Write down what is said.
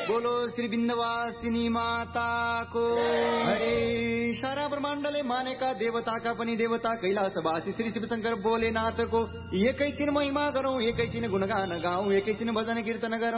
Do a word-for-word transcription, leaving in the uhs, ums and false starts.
बोलो श्री विन्ध्यवासिनी माताको हरे। सारा ब्रह्माण्डले मानेका देवताका पनि देवता कैलाशवासी श्री शिवशंकर भोलेनाथको एकैछिन महिमा गरौँ, एकैछिन गुणगान गाउँ, एकैछिन भजन कीर्तन गरौँ।